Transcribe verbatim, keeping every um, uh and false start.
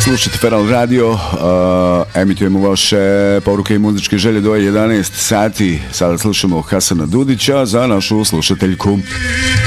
Slušajte Feral Radio, uh, emitujemo vaše poruke i muzičke želje do jedanaest sati. Sada slušamo Hasana Dudića za našu slušateljku.